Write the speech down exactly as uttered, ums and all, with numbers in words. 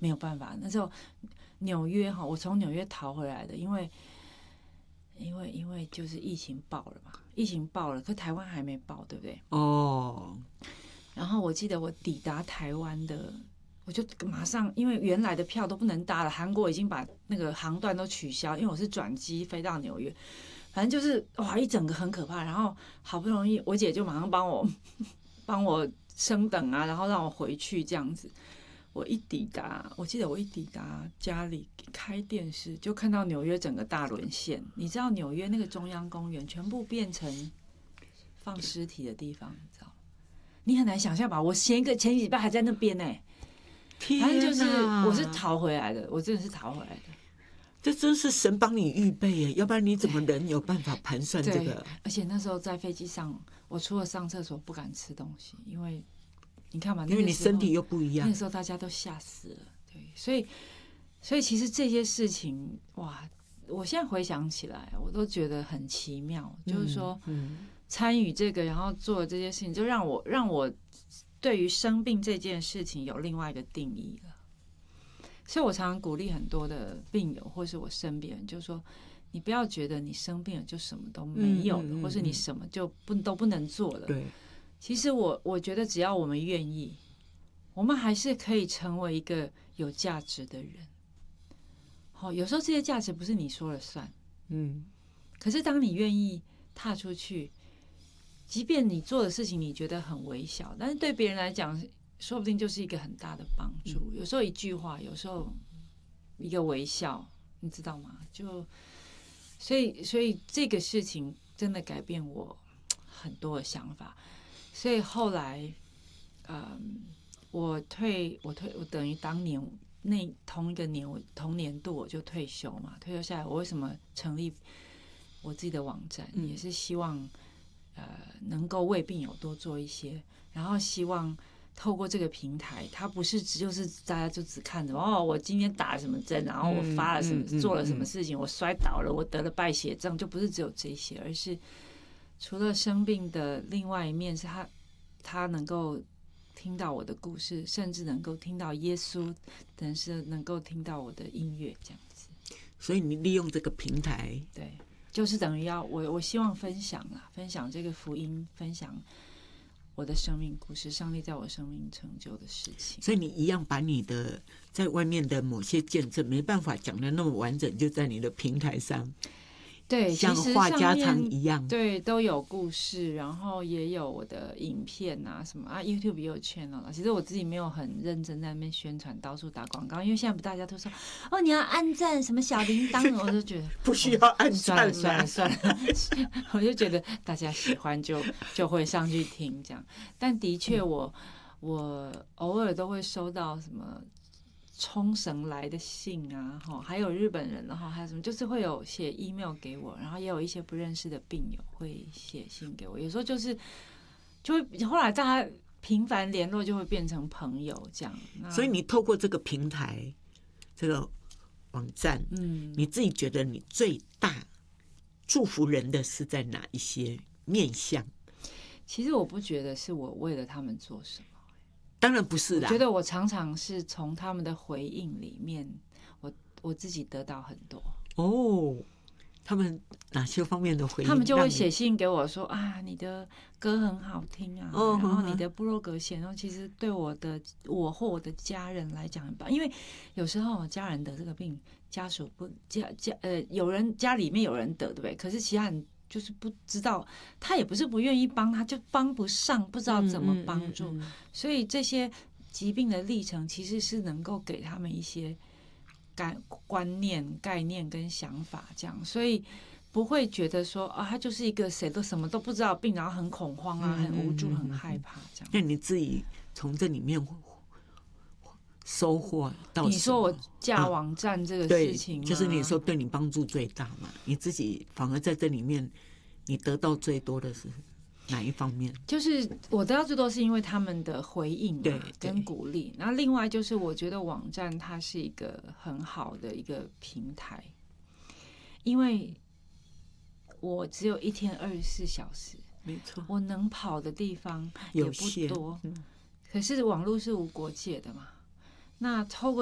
没有办法。那时候纽约哈，我从纽约逃回来的，因为因为因为就是疫情爆了嘛，疫情爆了，可台湾还没爆，对不对？ 哦。 然后我记得我抵达台湾的，我就马上，因为原来的票都不能搭了，韩国已经把那个航段都取消，因为我是转机飞到纽约，反正就是哇，一整个很可怕。然后好不容易我姐就马上帮我帮我升等啊，然后让我回去这样子。我一抵达，我记得我一抵达家里开电视，就看到纽约整个大沦陷。你知道纽约那个中央公园全部变成放尸体的地方，你知道吗？你很难想象吧？我前一个前几礼拜还在那边呢、欸，反正就是我是逃回来的，我真的是逃回来的。 这真是神帮你预备耶，要不然你怎么人有办法盘算这个？ 而且那时候在飞机上，我除了上厕所不敢吃东西，因为你看嘛， 因为你身体又不一样。 那个时候大家都吓死了，对，所以所以其实这些事情，哇，我现在回想起来，我都觉得很奇妙，嗯、就是说。嗯参与这个，然后做这些事情，就让我让我对于生病这件事情有另外一个定义了。所以我常常鼓励很多的病友，或是我身边人，就是说，你不要觉得你生病了就什么都没有了，嗯嗯嗯嗯或是你什么就不都不能做了。 对， 其实我我觉得只要我们愿意，我们还是可以成为一个有价值的人。好、哦，有时候这些价值不是你说了算，嗯，可是当你愿意踏出去。即便你做的事情你觉得很微小，但是对别人来讲，说不定就是一个很大的帮助。有时候一句话，有时候一个微笑，你知道吗？就所以，所以这个事情真的改变我很多的想法。所以后来，嗯，我退，我退，我等于当年那同一个年，我同年度我就退休嘛。退休下来，我为什么成立我自己的网站，嗯、也是希望。呃，能够为病友多做一些，然后希望透过这个平台，它不是只就是大家就只看着哦，我今天打了什么针，然后我发了什么，嗯、做了什么事情，我摔倒了，我得了败血症，就不是只有这些，而是除了生病的另外一面，是他他能够听到我的故事，甚至能够听到耶稣，但是能够听到我的音乐这样子。 所以你利用这个平台， 对。就是等于要我，我希望分享啦，分享这个福音，分享我的生命故事，上帝在我生命成就的事情。 所以你一样把你的在外面的某些见证没办法讲的那么完整，就在你的平台上， 对， 像话家常一样， 对，都有故事，然后也有我的影片啊什么啊 ，YouTube 也有 channel 啦。其实我自己没有很认真在那边宣传，到处打广告，因为现在不大家都说哦你要按赞什么小铃铛，我就觉得不需要按赞、 哦，算了算了算了，我就觉得大家喜欢就就会上去听这样。但的确我，我、嗯、我偶尔都会收到什么。冲绳来的信啊，还有日本人，然后还有什么，就是会有写 email 给我，然后也有一些不认识的病友会写信给我，有时候就是就会后来大家频繁联络，就会变成朋友这样。 所以你透过这个平台，这个网站，嗯，你自己觉得你最大祝福人的是在哪一些面向？ 其实我不觉得是我为了他们做什么。 当然不是啦， 我觉得我常常是从他们的回应里面，我我自己得到很多哦。他们哪些方面的回应？ 他们就会写信给我说啊，你的歌很好听啊，哦、然后你的部落格写，然后其实对我的我或我的家人来讲很棒，因为有时候家人得这个病，家属不家家呃有人家里面有人得，对不对？可是其他人。就是不知道，他也不是不愿意帮，他就帮不上，不知道怎么帮助。嗯嗯嗯嗯、所以这些疾病的历程，其实是能够给他们一些概观念、概念跟想法，这样，所以不会觉得说啊，他就是一个谁都什么都不知道的病，然后很恐慌啊，很无助、很害怕这样。 那你自己从这里面收获到？ 你说我架网站这个事情、 啊，就是你说对你帮助最大嘛？你自己反而在这里面，你得到最多的是哪一方面？ 就是我得到最多是因为他们的回应嘛，跟鼓励。然后另外就是我觉得网站它是一个很好的一个平台，因为我只有一天二十四小时， 没错， 我能跑的地方也不多， 嗯、 可是网络是无国界的嘛。那透过